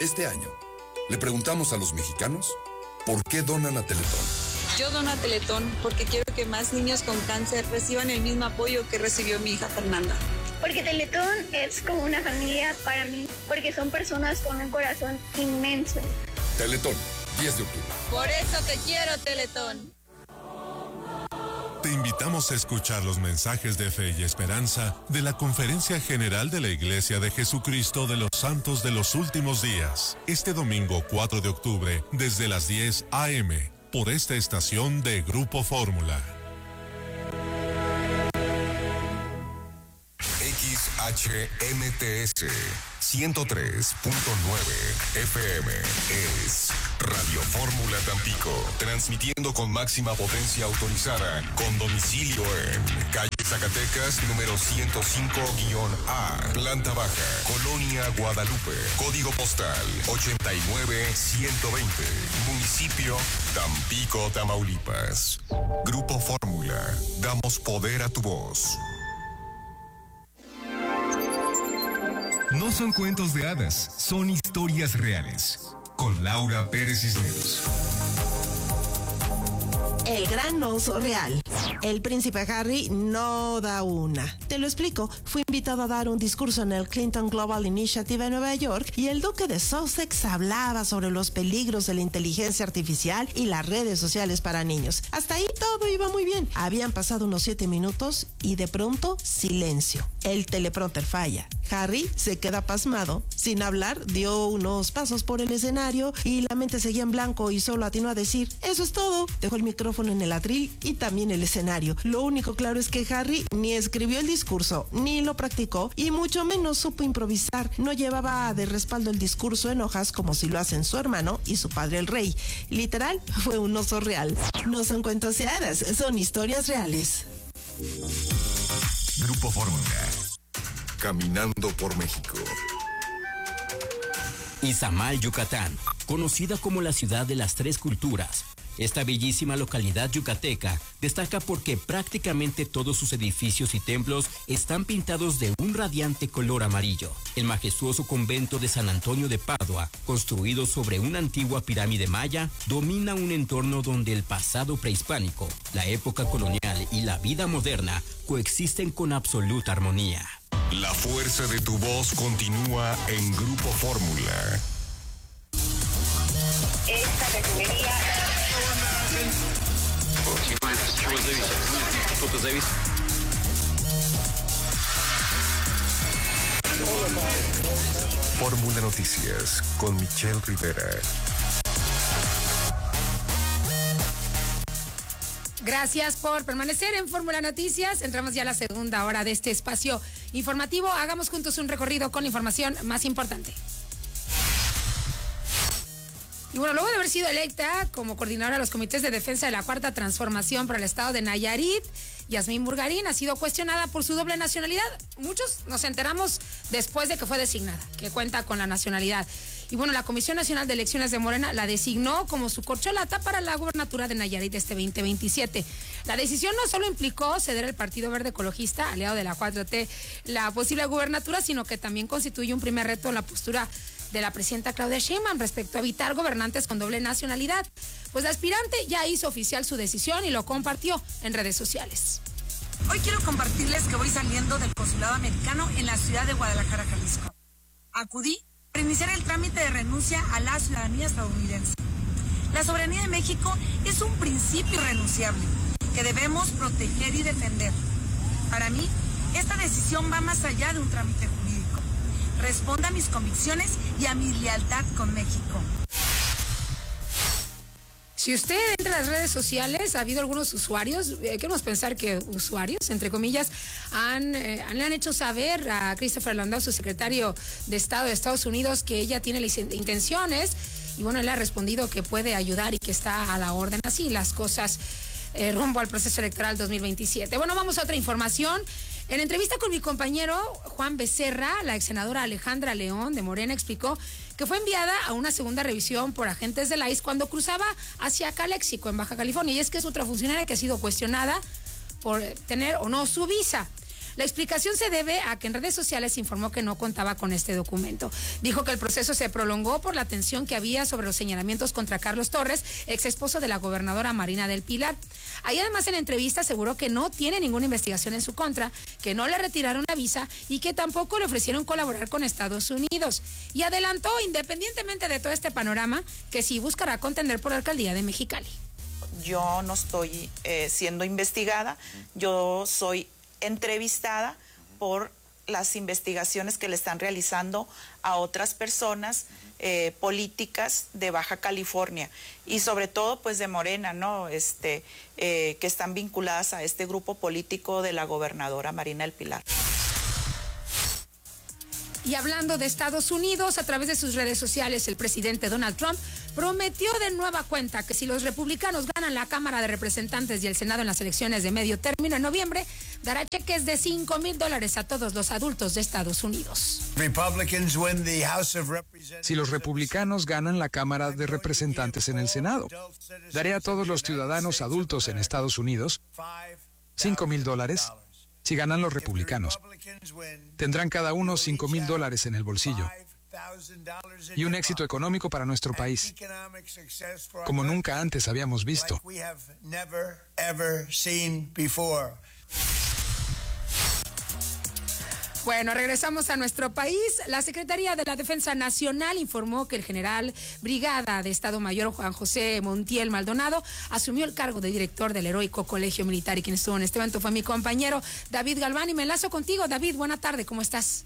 Este año, le preguntamos a los mexicanos por qué donan a Teletón. Yo dono a Teletón porque quiero que más niños con cáncer reciban el mismo apoyo que recibió mi hija Fernanda. Porque Teletón es como una familia para mí, porque son personas con un corazón inmenso. Teletón, 10 de octubre. Por eso te quiero, Teletón. Te invitamos a escuchar los mensajes de fe y esperanza de la Conferencia General de la Iglesia de Jesucristo de los Santos de los Últimos Días, este domingo 4 de octubre, desde las 10 a.m., por esta estación de Grupo Fórmula. XHMTS 103.9 FM es Radio Fórmula Tampico, transmitiendo con máxima potencia autorizada, con domicilio en calle Zacatecas, número 105-A, planta baja, Colonia Guadalupe, código postal 89120, municipio Tampico, Tamaulipas. Grupo Fórmula, damos poder a tu voz. No son cuentos de hadas, son historias reales. Con Laura Pérez Cisneros. El gran oso real. El príncipe Harry no da una. Te lo explico. Fue invitado a dar un discurso en el Clinton Global Initiative en Nueva York y el duque de Sussex hablaba sobre los peligros de la inteligencia artificial y las redes sociales para niños. Hasta ahí todo iba muy bien. Habían pasado unos 7 minutos y de pronto silencio. El teleprompter falla. Harry se queda pasmado. Sin hablar, dio unos pasos por el escenario y la mente seguía en blanco y solo atinó a decir: eso es todo. Dejó el micrófono en el atril y también el escenario. Lo único claro es que Harry ni escribió el discurso, ni lo practicó y mucho menos supo improvisar. No llevaba de respaldo el discurso en hojas como si lo hacen su hermano y su padre el rey. Literal, fue un oso real. No son cuentos de hadas, son historias reales. Grupo Fórmula. Caminando por México. Izamal, Yucatán, conocida como la ciudad de las tres culturas. Esta bellísima localidad yucateca destaca porque prácticamente todos sus edificios y templos están pintados de un radiante color amarillo. El majestuoso convento de San Antonio de Padua, construido sobre una antigua pirámide maya, domina un entorno donde el pasado prehispánico, la época colonial y la vida moderna coexisten con absoluta armonía. La fuerza de tu voz continúa en Grupo Fórmula. Esta refinería... Fórmula Noticias con Michelle Rivera. Gracias por permanecer en Fórmula Noticias. Entramos ya a la segunda hora de este espacio informativo. Hagamos juntos un recorrido con la información más importante. Y bueno, luego de haber sido electa como coordinadora de los comités de defensa de la Cuarta Transformación para el estado de Nayarit, Yasmín Burgarín ha sido cuestionada por su doble nacionalidad. Muchos nos enteramos después de que fue designada, que cuenta con la nacionalidad. Y bueno, la Comisión Nacional de Elecciones de Morena la designó como su corcholata para la gubernatura de Nayarit este 2027. La decisión no solo implicó ceder al Partido Verde Ecologista, aliado de la 4T, la posible gubernatura, sino que también constituye un primer reto en la postura de la presidenta Claudia Sheinbaum respecto a evitar gobernantes con doble nacionalidad. Pues la aspirante ya hizo oficial su decisión y lo compartió en redes sociales. Hoy quiero compartirles que voy saliendo del consulado americano en la ciudad de Guadalajara, Jalisco. Acudí para iniciar el trámite de renuncia a la ciudadanía estadounidense. La soberanía de México es un principio irrenunciable que debemos proteger y defender. Para mí, esta decisión va más allá de un trámite jurídico. Responde a mis convicciones y a mi lealtad con México. Si usted entra a las redes sociales, ha habido algunos usuarios, queremos pensar que usuarios, entre comillas, le han hecho saber a Christopher Landau, su secretario de Estado de Estados Unidos, que ella tiene las intenciones, y bueno, él ha respondido que puede ayudar y que está a la orden, así las cosas rumbo al proceso electoral 2027. Bueno, vamos a otra información. En entrevista con mi compañero Juan Becerra, la ex senadora Alejandra León de Morena explicó que fue enviada a una segunda revisión por agentes de la ICE cuando cruzaba hacia Caléxico, en Baja California. Y es que es otra funcionaria que ha sido cuestionada por tener o no su visa. La explicación se debe a que en redes sociales informó que no contaba con este documento. Dijo que el proceso se prolongó por la tensión que había sobre los señalamientos contra Carlos Torres, ex esposo de la gobernadora Marina del Pilar. Ahí además en la entrevista aseguró que no tiene ninguna investigación en su contra, que no le retiraron la visa y que tampoco le ofrecieron colaborar con Estados Unidos. Y adelantó, independientemente de todo este panorama, que sí buscará contender por la alcaldía de Mexicali. Yo no estoy siendo investigada, yo soy entrevistada por las investigaciones que le están realizando a otras personas políticas de Baja California y sobre todo pues de Morena, ¿no? Que están vinculadas a este grupo político de la gobernadora Marina del Pilar. Y hablando de Estados Unidos, a través de sus redes sociales, el presidente Donald Trump prometió de nueva cuenta que si los republicanos ganan la Cámara de Representantes y el Senado en las elecciones de medio término en noviembre, dará cheques de $5,000 a todos los adultos de Estados Unidos. Si los republicanos ganan la Cámara de Representantes en el Senado, daré a todos los ciudadanos adultos en Estados Unidos $5,000. Si ganan los republicanos, tendrán cada uno $5,000 en el bolsillo y un éxito económico para nuestro país, como nunca antes habíamos visto. Bueno, regresamos a nuestro país. La Secretaría de la Defensa Nacional informó que el general brigada de Estado Mayor Juan José Montiel Maldonado asumió el cargo de director del Heroico Colegio Militar, y quien estuvo en este evento fue mi compañero David Galván, y me enlazo contigo. David, buena tarde, ¿cómo estás?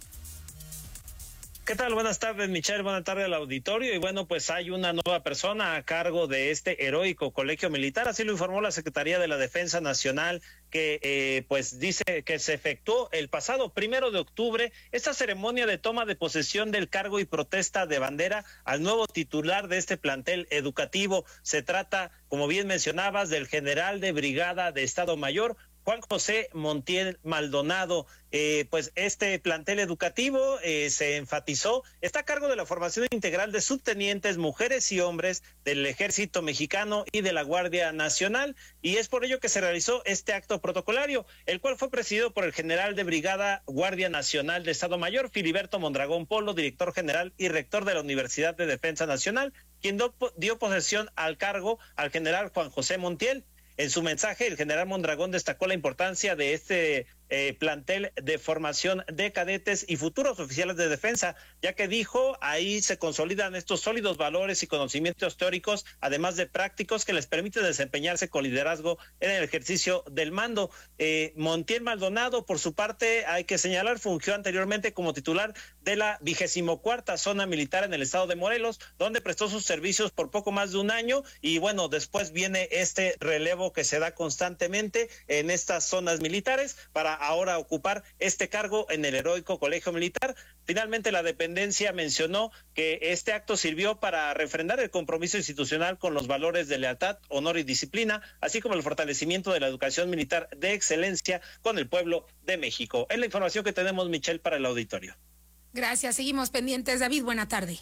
¿Qué tal? Buenas tardes, Michelle. Buenas tardes al auditorio. Y bueno, pues hay una nueva persona a cargo de este heroico colegio militar. Así lo informó la Secretaría de la Defensa Nacional, que pues dice que se efectuó el pasado 1 de octubre esta ceremonia de toma de posesión del cargo y protesta de bandera al nuevo titular de este plantel educativo. Se trata, como bien mencionabas, del general de brigada de Estado Mayor, Juan José Montiel Maldonado. Pues este plantel educativo se enfatizó, está a cargo de la formación integral de subtenientes, mujeres y hombres del Ejército Mexicano y de la Guardia Nacional, y es por ello que se realizó este acto protocolario, el cual fue presidido por el general de brigada Guardia Nacional de Estado Mayor, Filiberto Mondragón Polo, director general y rector de la Universidad de Defensa Nacional, quien dio posesión al cargo al general Juan José Montiel. En su mensaje, el general Mondragón destacó la importancia de este plantel de formación de cadetes y futuros oficiales de defensa, ya que dijo, ahí se consolidan estos sólidos valores y conocimientos teóricos, además de prácticos, que les permiten desempeñarse con liderazgo en el ejercicio del mando. Montiel Maldonado, por su parte, hay que señalar, fungió anteriormente como titular de la 24ª Zona Militar en el estado de Morelos, donde prestó sus servicios por poco más de un año, y bueno, después viene este relevo que se da constantemente en estas zonas militares para ahora ocupar este cargo en el Heroico Colegio Militar. Finalmente, la dependencia mencionó que este acto sirvió para refrendar el compromiso institucional con los valores de lealtad, honor y disciplina, así como el fortalecimiento de la educación militar de excelencia con el pueblo de México. Es la información que tenemos, Michelle, para el auditorio. Gracias, seguimos pendientes. David, buena tarde.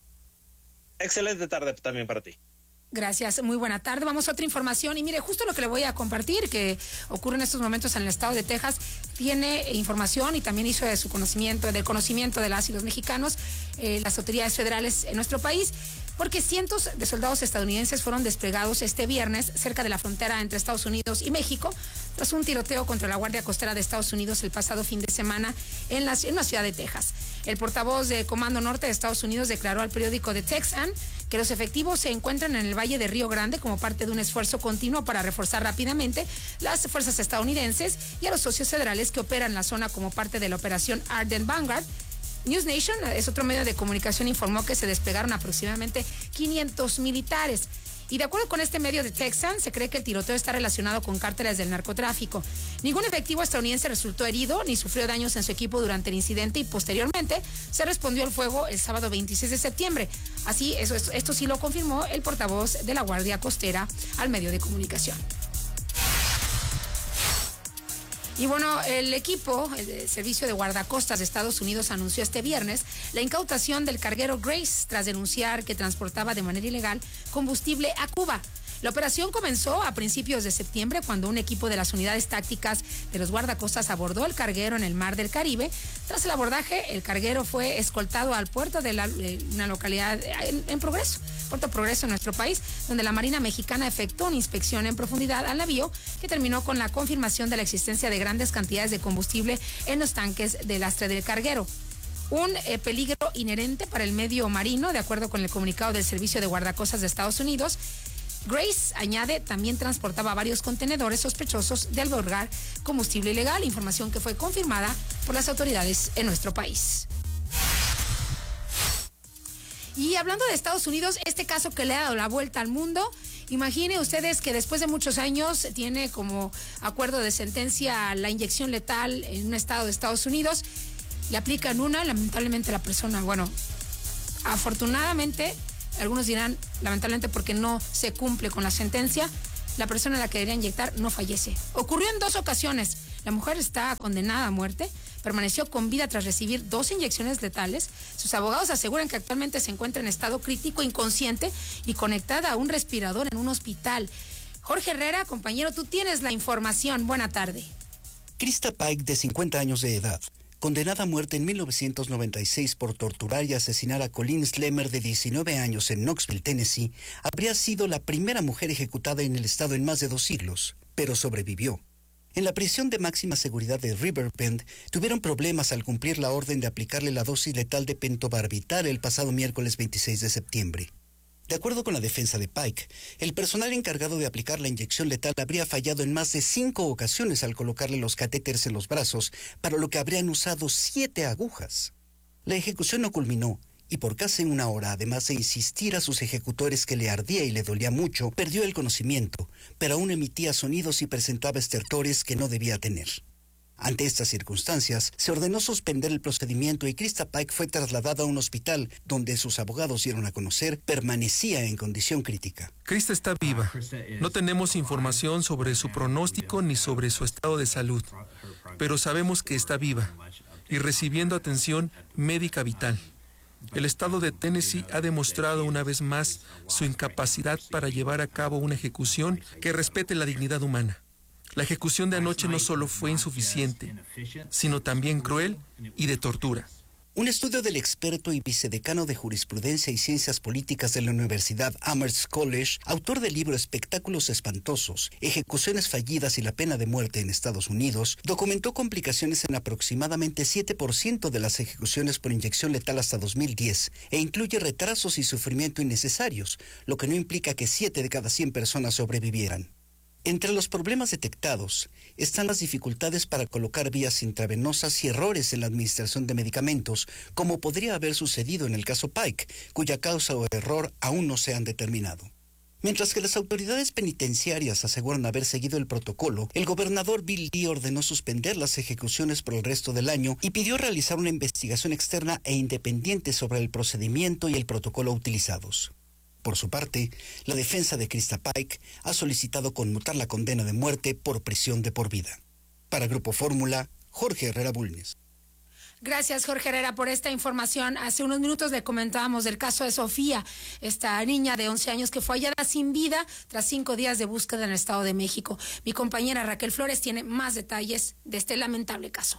Excelente tarde también para ti. Gracias, muy buena tarde. Vamos a otra información, y mire, justo lo que le voy a compartir, que ocurre en estos momentos en el estado de Texas, tiene información y también hizo de su conocimiento, del conocimiento de las y los mexicanos, las autoridades federales en nuestro país, porque cientos de soldados estadounidenses fueron desplegados este viernes cerca de la frontera entre Estados Unidos y México, tras un tiroteo contra la Guardia Costera de Estados Unidos el pasado fin de semana en la ciudad de Texas. El portavoz de Comando Norte de Estados Unidos declaró al periódico The Texan que los efectivos se encuentran en el Valle de Río Grande como parte de un esfuerzo continuo para reforzar rápidamente las fuerzas estadounidenses y a los socios federales que operan en la zona como parte de la operación Ardent Vanguard. News Nation, es otro medio de comunicación, informó que se desplegaron aproximadamente 500 militares. Y de acuerdo con este medio de Texan, se cree que el tiroteo está relacionado con cárteles del narcotráfico. Ningún efectivo estadounidense resultó herido ni sufrió daños en su equipo durante el incidente, y posteriormente se respondió al fuego el sábado 26 de septiembre. Así, esto sí lo confirmó el portavoz de la Guardia Costera al medio de comunicación. Y bueno, el equipo, el Servicio de Guardacostas de Estados Unidos, anunció este viernes la incautación del carguero Grace tras denunciar que transportaba de manera ilegal combustible a Cuba. La operación comenzó a principios de septiembre cuando un equipo de las unidades tácticas de los guardacostas abordó el carguero en el Mar del Caribe. Tras el abordaje, el carguero fue escoltado al puerto de una localidad en Progreso, Puerto Progreso en nuestro país, donde la Marina Mexicana efectuó una inspección en profundidad al navío que terminó con la confirmación de la existencia de grandes cantidades de combustible en los tanques del lastre del carguero. Un peligro inherente para el medio marino, de acuerdo con el comunicado del Servicio de Guardacostas de Estados Unidos. Grace, añade, también transportaba varios contenedores sospechosos de albergar combustible ilegal, información que fue confirmada por las autoridades en nuestro país. Y hablando de Estados Unidos, este caso que le ha dado la vuelta al mundo, imaginen ustedes que después de muchos años tiene como acuerdo de sentencia la inyección letal en un estado de Estados Unidos, le aplican una, lamentablemente la persona, afortunadamente, algunos dirán lamentablemente porque no se cumple con la sentencia, la persona a la que debería inyectar no fallece. Ocurrió en 2 ocasiones. La mujer está condenada a muerte, permaneció con vida tras recibir 2 inyecciones letales. Sus abogados aseguran que actualmente se encuentra en estado crítico, inconsciente y conectada a un respirador en un hospital. Jorge Herrera, compañero, tú tienes la información. Buena tarde. Krista Pike, de 50 años de edad, condenada a muerte en 1996 por torturar y asesinar a Colleen Slemmer, de 19 años, en Knoxville, Tennessee, habría sido la primera mujer ejecutada en el estado en más de 2 siglos, pero sobrevivió. En la prisión de máxima seguridad de Riverbend tuvieron problemas al cumplir la orden de aplicarle la dosis letal de pentobarbital el pasado miércoles 26 de septiembre. De acuerdo con la defensa de Pike, el personal encargado de aplicar la inyección letal habría fallado en más de 5 ocasiones al colocarle los catéteres en los brazos, para lo que habrían usado 7 agujas. La ejecución no culminó, y por casi 1 hora, además de insistir a sus ejecutores que le ardía y le dolía mucho, perdió el conocimiento, pero aún emitía sonidos y presentaba estertores que no debía tener. Ante estas circunstancias, se ordenó suspender el procedimiento y Krista Pike fue trasladada a un hospital donde sus abogados dieron a conocer permanecía en condición crítica. Krista está viva. No tenemos información sobre su pronóstico ni sobre su estado de salud, pero sabemos que está viva y recibiendo atención médica vital. El estado de Tennessee ha demostrado una vez más su incapacidad para llevar a cabo una ejecución que respete la dignidad humana. La ejecución de anoche no solo fue insuficiente, sino también cruel y de tortura. Un estudio del experto y vicedecano de Jurisprudencia y Ciencias Políticas de la Universidad Amherst College, autor del libro Espectáculos Espantosos, Ejecuciones Fallidas y la Pena de Muerte en Estados Unidos, documentó complicaciones en aproximadamente 7% de las ejecuciones por inyección letal hasta 2010 e incluye retrasos y sufrimiento innecesarios, lo que no implica que 7 de cada 100 personas sobrevivieran. Entre los problemas detectados están las dificultades para colocar vías intravenosas y errores en la administración de medicamentos, como podría haber sucedido en el caso Pike, cuya causa o error aún no se han determinado. Mientras que las autoridades penitenciarias aseguran haber seguido el protocolo, el gobernador Bill Lee ordenó suspender las ejecuciones por el resto del año y pidió realizar una investigación externa e independiente sobre el procedimiento y el protocolo utilizados. Por su parte, la defensa de Krista Pike ha solicitado conmutar la condena de muerte por prisión de por vida. Para Grupo Fórmula, Jorge Herrera Bulnes. Gracias, Jorge Herrera, por esta información. Hace unos minutos le comentábamos del caso de Sofía, esta niña de 11 años que fue hallada sin vida tras 5 días de búsqueda en el Estado de México. Mi compañera Raquel Flores tiene más detalles de este lamentable caso.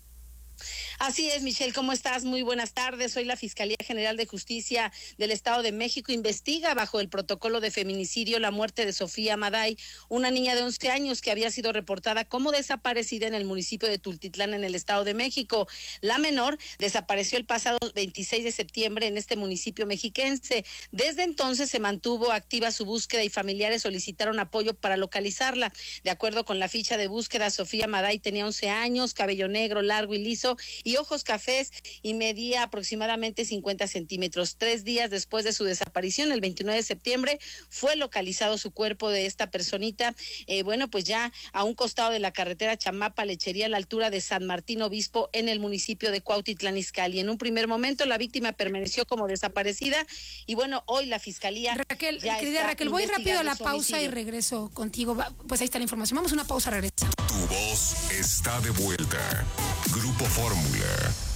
Así es, Michelle, ¿cómo estás? Muy buenas tardes. Hoy la Fiscalía General de Justicia del Estado de México investiga bajo el protocolo de feminicidio la muerte de Sofía Maday, una niña de 11 años que había sido reportada como desaparecida en el municipio de Tultitlán, en el Estado de México. La menor desapareció el pasado 26 de septiembre en este municipio mexiquense. Desde entonces se mantuvo activa su búsqueda y familiares solicitaron apoyo para localizarla. De acuerdo con la ficha de búsqueda, Sofía Maday tenía 11 años, cabello negro, largo y liso, y ojos cafés y medía aproximadamente 50 centímetros. 3 días después de su desaparición, el 29 de septiembre, fue localizado su cuerpo de esta personita, pues ya a un costado de la carretera Chamapa-Lechería, a la altura de San Martín Obispo, en el municipio de Cuautitlán Izcalli. En un primer momento, la víctima permaneció como desaparecida y hoy la Fiscalía... Querida Raquel, voy rápido a la pausa y regreso contigo. Pues ahí está la información. Vamos a una pausa, regresamos. Tu voz está de vuelta. Grupo Fórmula.